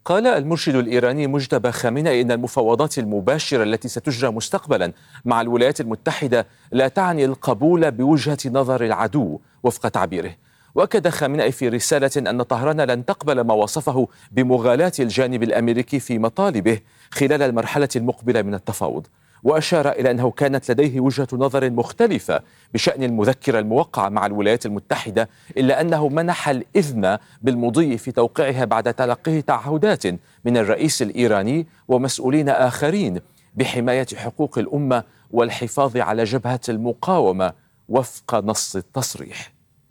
قال المرشد الإيراني مجتبى خامنئي إن المفاوضات المباشرة التي ستجرى مستقبلا مع الولايات المتحدة لا تعني القبول بوجهة نظر العدو وفق تعبيره. وأكد خامنئي في رسالة أن طهران لن تقبل ما وصفه بمغالاة الجانب الأمريكي في مطالبه خلال المرحلة المقبلة من التفاوض، وأشار إلى أنه كانت لديه وجهة نظر مختلفة بشأن المذكرة الموقعة مع الولايات المتحدة، إلا أنه منح الإذن بالمضي في توقيعها بعد تلقيه تعهدات من الرئيس الإيراني ومسؤولين آخرين بحماية حقوق الأمة والحفاظ على جبهة المقاومة وفق نص التصريح.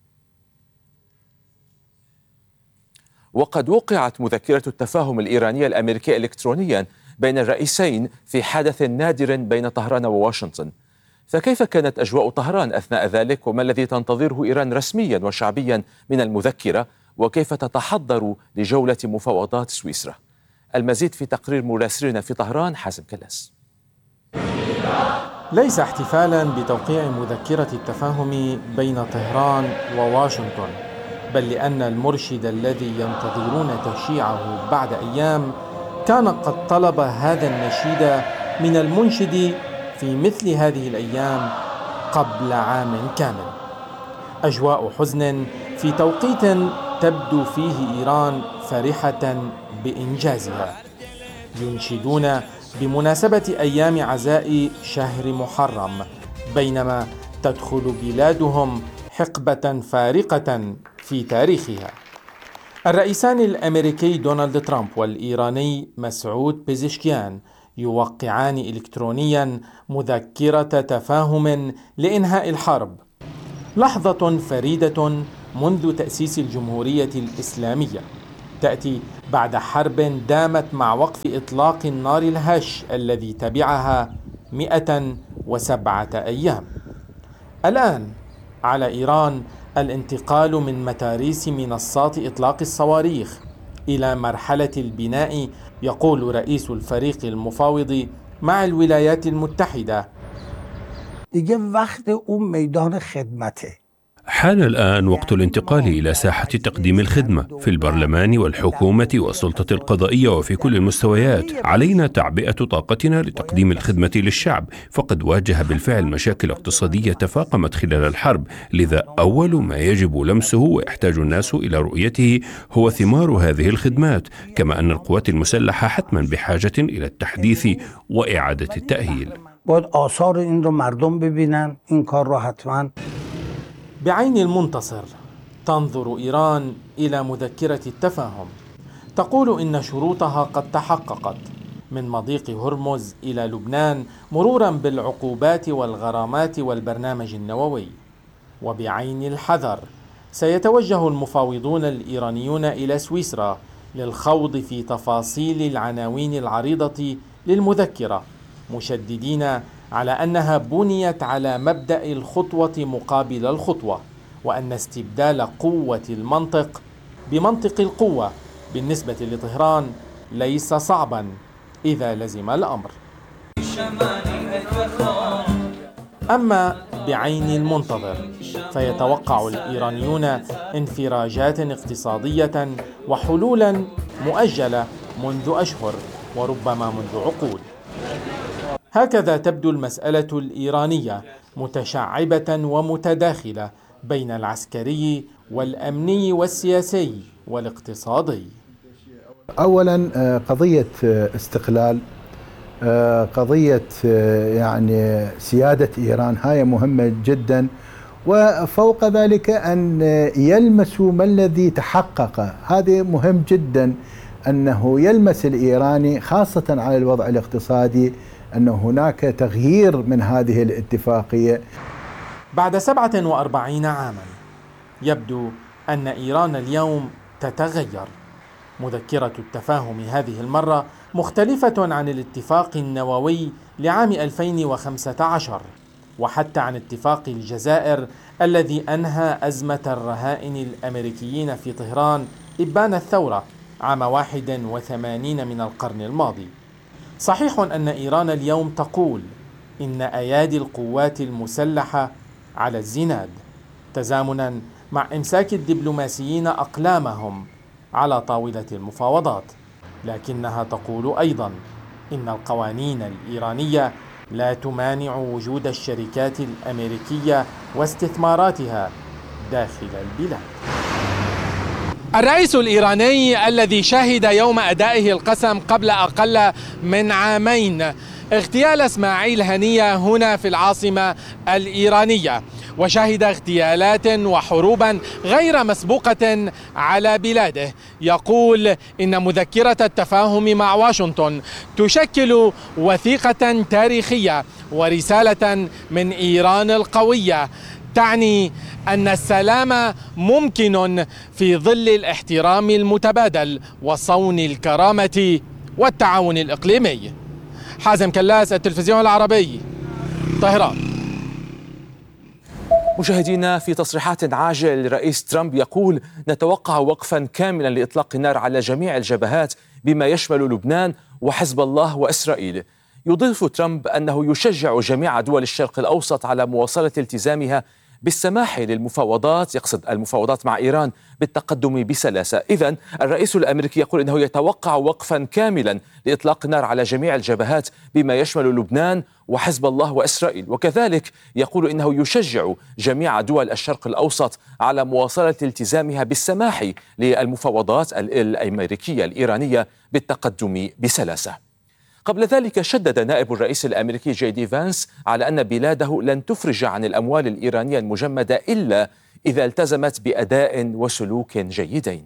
وقد وقعت مذكرة التفاهم الإيرانية الأمريكية إلكترونيا بين الرئيسين في حدث نادر بين طهران وواشنطن، فكيف كانت أجواء طهران أثناء ذلك، وما الذي تنتظره إيران رسميا وشعبيا من المذكرة، وكيف تتحضر لجولة مفاوضات سويسرا؟ المزيد في تقرير مراسلنا في طهران حازم كلاس. ليس احتفالا بتوقيع مذكرة التفاهم بين طهران وواشنطن، بل لأن المرشد الذي ينتظرون تشييعه بعد أيام كان قد طلب هذا النشيد من المنشد في مثل هذه الأيام قبل عام كامل. أجواء حزن في توقيت تبدو فيه إيران فرحة بإنجازها. ينشدون بمناسبة أيام عزاء شهر محرم، بينما تدخل بلادهم حقبة فارقة في تاريخها. الرئيسان الأمريكي دونالد ترامب والإيراني مسعود بيزشكيان يوقعان إلكترونيا مذكرة تفاهم لإنهاء الحرب، لحظة فريدة منذ تأسيس الجمهورية الإسلامية، تأتي بعد حرب دامت مع وقف إطلاق النار الهش الذي تبعها 107 أيام. الآن على إيران الانتقال من متاريس منصات إطلاق الصواريخ إلى مرحلة البناء، يقول رئيس الفريق المفاوض مع الولايات المتحدة. حان الآن وقت الانتقال إلى ساحة تقديم الخدمة في البرلمان والحكومة والسلطة القضائية وفي كل المستويات. علينا تعبئة طاقتنا لتقديم الخدمة للشعب، فقد واجه بالفعل مشاكل اقتصادية تفاقمت خلال الحرب، لذا أول ما يجب لمسه ويحتاج الناس إلى رؤيته هو ثمار هذه الخدمات، كما أن القوات المسلحة حتما بحاجة إلى التحديث وإعادة التأهيل. بعين المنتصر تنظر إيران إلى مذكرة التفاهم، تقول إن شروطها قد تحققت، من مضيق هرمز إلى لبنان مرورا بالعقوبات والغرامات والبرنامج النووي. وبعين الحذر سيتوجه المفاوضون الإيرانيون إلى سويسرا للخوض في تفاصيل العناوين العريضة للمذكرة، مشددين على أنها بنيت على مبدأ الخطوة مقابل الخطوة، وأن استبدال قوة المنطق بمنطق القوة بالنسبة لطهران ليس صعبا إذا لزم الأمر. أما بعين المنتظر فيتوقع الإيرانيون انفراجات اقتصادية وحلولا مؤجلة منذ أشهر وربما منذ عقود. هكذا تبدو المسألة الإيرانية متشعبة ومتداخلة بين العسكري والأمني والسياسي والاقتصادي. أولا قضية استقلال، قضية يعني سيادة إيران، هاي مهمة جدا، وفوق ذلك أن يلمسوا ما الذي تحقق، هذا مهم جدا، أنه يلمس الإيراني خاصة على الوضع الاقتصادي أن هناك تغيير من هذه الاتفاقية. بعد 47 عاما يبدو أن إيران اليوم تتغير. مذكرة التفاهم هذه المرة مختلفة عن الاتفاق النووي لعام 2015، وحتى عن اتفاق الجزائر الذي أنهى أزمة الرهائن الأمريكيين في طهران إبان الثورة عام 81 من القرن الماضي. صحيح أن إيران اليوم تقول إن أيادي القوات المسلحة على الزناد، تزامنا مع إمساك الدبلوماسيين أقلامهم على طاولة المفاوضات. لكنها تقول أيضا إن القوانين الإيرانية لا تمانع وجود الشركات الأمريكية واستثماراتها داخل البلاد. الرئيس الإيراني الذي شهد يوم أدائه القسم قبل أقل من عامين اغتيال إسماعيل هنية هنا في العاصمة الإيرانية، وشهد اغتيالات وحروبا غير مسبوقة على بلاده، يقول إن مذكرة التفاهم مع واشنطن تشكل وثيقة تاريخية ورسالة من إيران القوية تعني أن السلام ممكن في ظل الاحترام المتبادل وصون الكرامة والتعاون الإقليمي. حازم كلاس، التلفزيون العربي، طهران. مشاهدينا، في تصريحات عاجلة للرئيس ترامب يقول: نتوقع وقفا كاملا لإطلاق النار على جميع الجبهات بما يشمل لبنان وحزب الله وإسرائيل. يضيف ترامب أنه يشجع جميع دول الشرق الأوسط على مواصلة التزامها بالسماح للمفاوضات، يقصد المفاوضات مع إيران، بالتقدم بسلاسة. إذن الرئيس الأمريكي يقول إنه يتوقع وقفا كاملا لإطلاق النار على جميع الجبهات بما يشمل لبنان وحزب الله وإسرائيل، وكذلك يقول إنه يشجع جميع دول الشرق الأوسط على مواصلة التزامها بالسماح للمفاوضات الأمريكية الإيرانية بالتقدم بسلاسة. قبل ذلك شدد نائب الرئيس الأمريكي جي دي فانس على أن بلاده لن تفرج عن الأموال الإيرانية المجمدة إلا إذا التزمت بأداء وسلوك جيدين.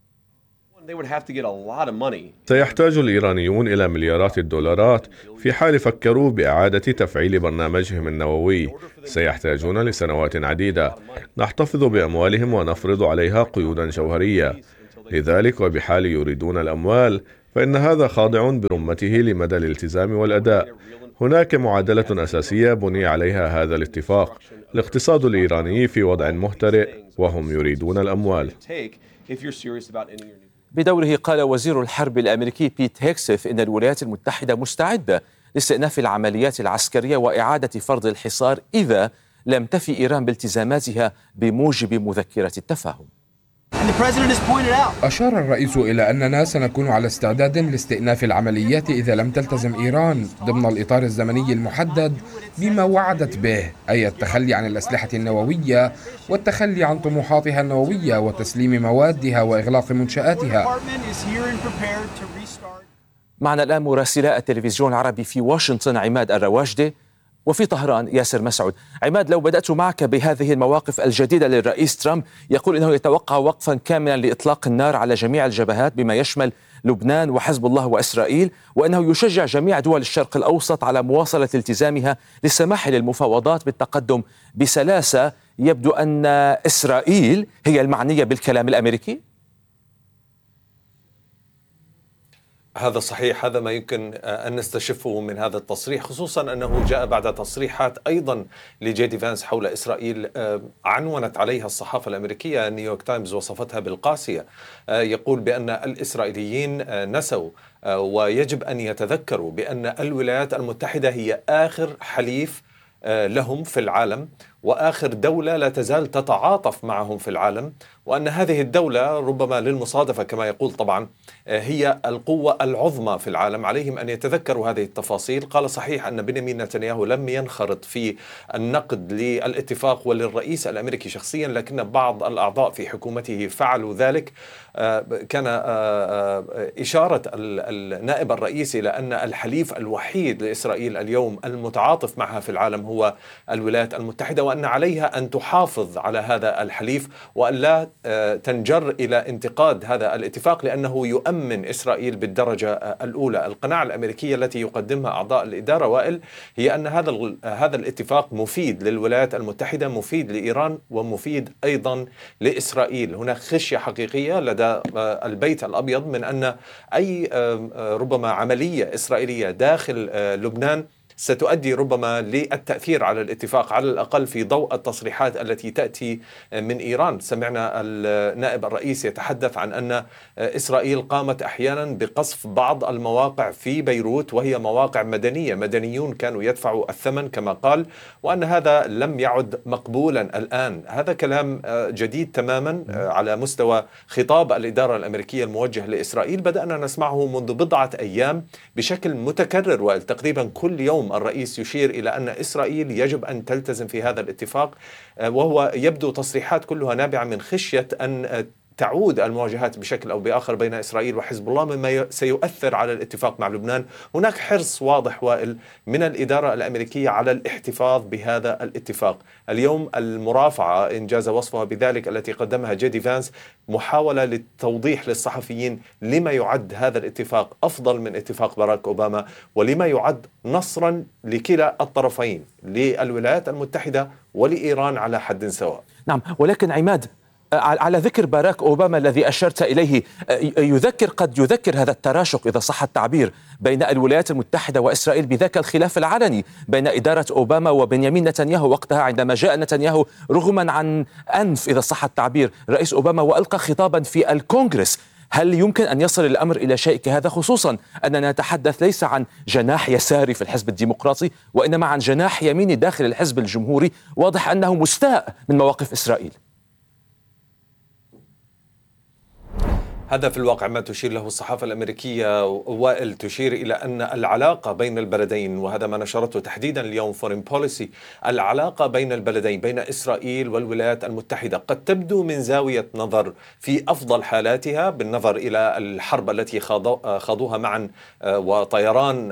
سيحتاج الإيرانيون إلى مليارات الدولارات في حال فكروا بإعادة تفعيل برنامجهم النووي. سيحتاجون لسنوات عديدة. نحتفظ بأموالهم ونفرض عليها قيودا جوهرية. لذلك وبحال يريدون الأموال فإن هذا خاضع برمته لمدى الالتزام والأداء. هناك معادلة أساسية بني عليها هذا الاتفاق. الاقتصاد الإيراني في وضع مهترئ وهم يريدون الأموال. بدوره قال وزير الحرب الأمريكي بيت هيكسيث إن الولايات المتحدة مستعدة لاستئناف العمليات العسكرية وإعادة فرض الحصار إذا لم تفي إيران بالتزاماتها بموجب مذكرة التفاهم. أشار الرئيس إلى أننا سنكون على استعداد لاستئناف العمليات إذا لم تلتزم إيران ضمن الإطار الزمني المحدد بما وعدت به، أي التخلي عن الأسلحة النووية والتخلي عن طموحاتها النووية وتسليم موادها وإغلاق منشآتها. معنا الآن مراسلا التلفزيون العربي في واشنطن عماد الرواجدي، وفي طهران ياسر مسعود. عماد، لو بدأت معك بهذه المواقف الجديدة للرئيس ترامب، يقول إنه يتوقع وقفا كاملا لإطلاق النار على جميع الجبهات بما يشمل لبنان وحزب الله وإسرائيل، وأنه يشجع جميع دول الشرق الأوسط على مواصلة التزامها للسماح للمفاوضات بالتقدم بسلاسة. يبدو أن إسرائيل هي المعنية بالكلام الأمريكي؟ هذا صحيح، هذا ما يمكن أن نستشفه من هذا التصريح، خصوصا أنه جاء بعد تصريحات أيضا لجي دي فانس حول إسرائيل عنونت عليها الصحافة الأمريكية. نيويورك تايمز وصفتها بالقاسية. يقول بأن الإسرائيليين نسوا ويجب أن يتذكروا بأن الولايات المتحدة هي آخر حليف لهم في العالم وآخر دولة لا تزال تتعاطف معهم في العالم، وأن هذه الدولة ربما للمصادفة كما يقول طبعا هي القوة العظمى في العالم. عليهم أن يتذكروا هذه التفاصيل. قال صحيح أن بنيامين نتنياهو لم ينخرط في النقد للاتفاق وللرئيس الأمريكي شخصيا، لكن بعض الأعضاء في حكومته فعلوا ذلك. كان إشارة النائب الرئيسي إلى أن الحليف الوحيد لإسرائيل اليوم المتعاطف معها في العالم هو الولايات المتحدة، وأن عليها أن تحافظ على هذا الحليف وأن لا تنجر إلى انتقاد هذا الاتفاق لأنه يؤمن إسرائيل بالدرجة الأولى. القناعة الأمريكية التي يقدمها أعضاء الإدارة وائل هي أن هذا الاتفاق مفيد للولايات المتحدة، مفيد لإيران، ومفيد أيضا لإسرائيل. هناك خشية حقيقية لدى البيت الأبيض من أن أي ربما عملية إسرائيلية داخل لبنان ستؤدي ربما للتأثير على الاتفاق، على الأقل في ضوء التصريحات التي تأتي من إيران. سمعنا النائب الرئيس يتحدث عن أن إسرائيل قامت أحيانا بقصف بعض المواقع في بيروت وهي مواقع مدنية، مدنيون كانوا يدفعوا الثمن كما قال، وأن هذا لم يعد مقبولا الآن. هذا كلام جديد تماما على مستوى خطاب الإدارة الأمريكية الموجه لإسرائيل، بدأنا نسمعه منذ بضعة أيام بشكل متكرر، وتقريبا كل يوم الرئيس يشير إلى أن إسرائيل يجب أن تلتزم في هذا الاتفاق، وهو يبدو تصريحات كلها نابعة من خشية أن تعود المواجهات بشكل أو بآخر بين إسرائيل وحزب الله، مما سيؤثر على الاتفاق مع لبنان. هناك حرص واضح وائل من الإدارة الأمريكية على الاحتفاظ بهذا الاتفاق. اليوم المرافعة إنجاز وصفها بذلك التي قدمها جيدي فانس محاولة للتوضيح للصحفيين لما يعد هذا الاتفاق أفضل من اتفاق باراك أوباما، ولما يعد نصرا لكلا الطرفين، للولايات المتحدة ولإيران على حد سواء. نعم، ولكن عماد، على ذكر باراك أوباما الذي أشرت إليه، قد يذكر هذا التراشق إذا صح التعبير بين الولايات المتحدة وإسرائيل بذاك الخلاف العلني بين إدارة أوباما وبنيامين نتنياهو وقتها، عندما جاء نتنياهو رغما عن أنف إذا صح التعبير رئيس أوباما وألقى خطابا في الكونغرس. هل يمكن أن يصل الأمر إلى شيء كهذا، خصوصا أننا نتحدث ليس عن جناح يساري في الحزب الديمقراطي وإنما عن جناح يميني داخل الحزب الجمهوري، واضح أنه مستاء من مواقف إسرائيل؟ هذا في الواقع ما تشير له الصحافة الأمريكية وائل، تشير إلى أن العلاقة بين البلدين، وهذا ما نشرته تحديدا اليوم فورين بوليسي، العلاقة بين البلدين بين إسرائيل والولايات المتحدة قد تبدو من زاوية نظر في أفضل حالاتها بالنظر إلى الحرب التي خاضوها معا وطيران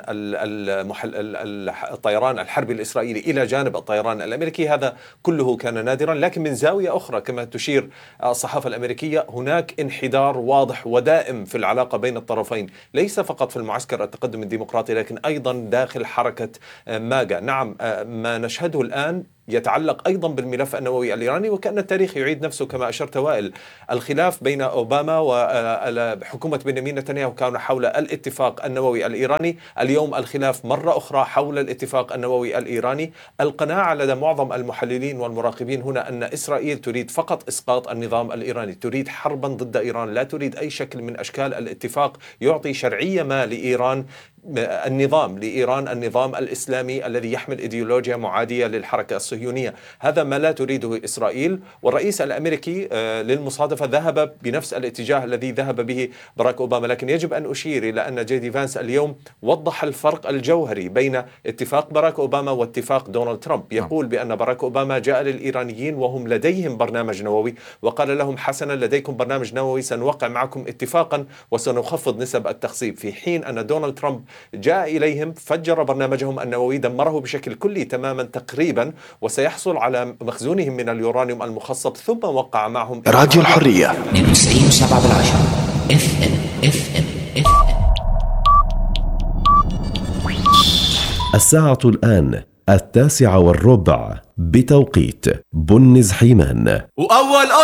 الطيران الحربي الإسرائيلي إلى جانب الطيران الأمريكي، هذا كله كان نادرا. لكن من زاوية أخرى كما تشير الصحافة الأمريكية هناك انحدار واضح ودائم في العلاقة بين الطرفين، ليس فقط في المعسكر التقدم الديمقراطي لكن أيضا داخل حركة ماجا. نعم، ما نشهده الآن يتعلق أيضا بالملف النووي الإيراني، وكأن التاريخ يعيد نفسه كما أشرت وائل. الخلاف بين أوباما وحكومة بنيامين نتنياهو كان حول الاتفاق النووي الإيراني، اليوم الخلاف مرة أخرى حول الاتفاق النووي الإيراني. القناعة لدى معظم المحللين والمراقبين هنا أن إسرائيل تريد فقط إسقاط النظام الإيراني، تريد حربا ضد إيران، لا تريد أي شكل من أشكال الاتفاق يعطي شرعية ما لإيران، النظام الإسلامي الذي يحمل إيديولوجيا معادية للحركة الصهيونية. هذا ما لا تريده إسرائيل، والرئيس الأمريكي للمصادفة ذهب بنفس الاتجاه الذي ذهب به باراك أوباما. لكن يجب أن أشير إلى أن جيدي فانس اليوم وضح الفرق الجوهري بين اتفاق باراك أوباما واتفاق دونالد ترامب. يقول بأن باراك أوباما جاء للإيرانيين وهم لديهم برنامج نووي وقال لهم حسنا لديكم برنامج نووي، سنوقع معكم اتفاقا وسنخفض نسب التخصيب، في حين أن دونالد ترامب جاء إليهم فجر برنامجهم النووي، دمره بشكل كلي تماما تقريبا، وسيحصل على مخزونهم من اليورانيوم المخصب، ثم وقع معهم راديو الحرية 92.7 FM. الساعة الآن 9:15 بتوقيت بنز حيمان. وأول